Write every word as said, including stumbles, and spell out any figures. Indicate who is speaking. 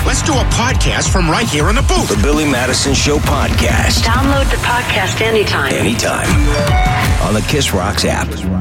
Speaker 1: Let's do a podcast from right here in the booth.
Speaker 2: The Billy Madison Show podcast.
Speaker 3: Download the podcast anytime.
Speaker 2: Anytime. On the Kiss Rocks app.